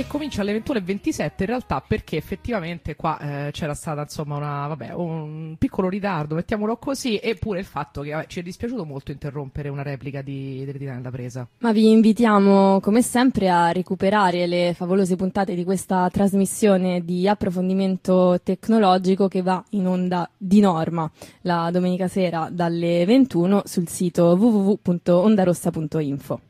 comincia alle 21:27 in realtà, perché effettivamente qua c'era stata insomma un piccolo ritardo, mettiamolo così, e pure il fatto che ci è dispiaciuto molto interrompere una replica di Retina nella presa. Ma vi invitiamo come sempre a recuperare le favolose puntate di questa trasmissione di approfondimento tecnologico che va in onda di norma la domenica sera dalle 21 sul sito www.ondarossa.info.